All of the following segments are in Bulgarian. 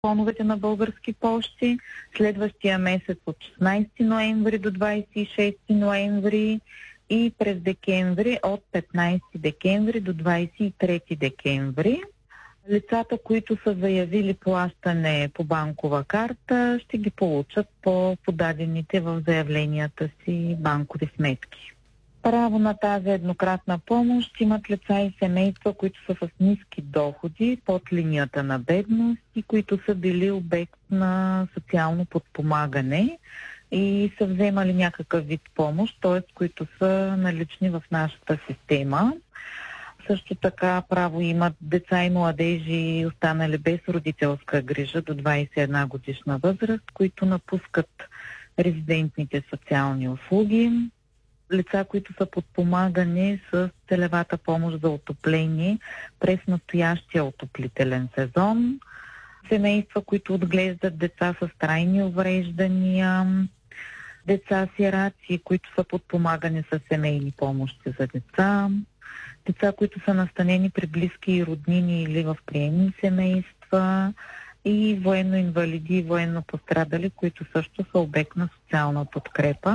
клоновете на Български пощи, следващия месец от 16 ноември до 26 ноември и през декември от 15 декември до 23 декември. Лицата, които са заявили плащане по банкова карта, ще ги получат по подадените в заявленията си банкови сметки. Право на тази еднократна помощ имат лица и семейства, които са с ниски доходи под линията на бедност и които са били обект на социално подпомагане и са вземали някакъв вид помощ, т.е. които са налични в нашата система. Също така право имат деца и младежи, останали без родителска грижа до 21 годишна възраст, които напускат резидентните социални услуги. Лица, които са подпомагани с целевата помощ за отопление през настоящия отоплителен сезон. Семейства, които отглеждат деца с трайни увреждания. Деца сираци, които са подпомагани с семейни помощи за деца. Деца, които са настанени при близки и роднини или в приемни семейства. И военно-инвалиди и военно-пострадали, които също са обект на социална подкрепа.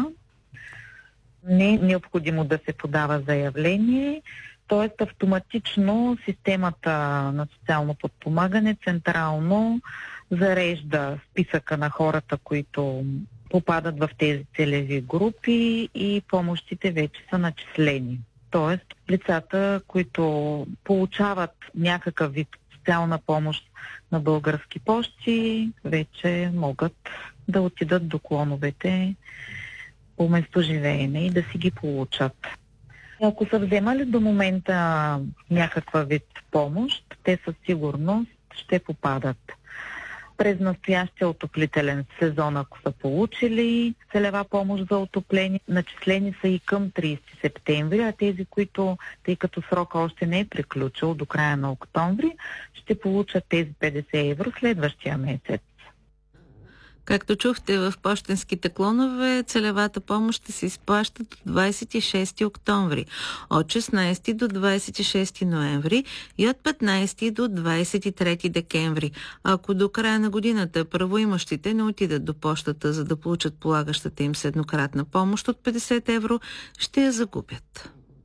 Не е необходимо да се подава заявление, т.е. автоматично системата на социално подпомагане централно зарежда списъка на хората, които попадат в тези целеви групи и помощите вече са начислени. Т.е. лицата, които получават някакъв вид социална помощ на Български пощи, вече могат да отидат до клоновете по местоживеене и да си ги получат. Ако са вземали до момента някаква вид помощ, те със сигурност ще попадат през настоящия отоплителен сезон, ако са получили целева помощ за отопление. Начислени са и към 30 септември, а тези, които, тъй като срока още не е приключил до края на октомври, ще получат тези 50 евро следващия месец. Както чухте, в пощенските клонове целевата помощ ще се изплаща до 26 октомври, от 16 до 26 ноември и от 15 до 23 декември. Ако до края на годината правоимащите не отидат до пощата, за да получат полагащата им с еднократна помощ от 50 евро, ще я загубят.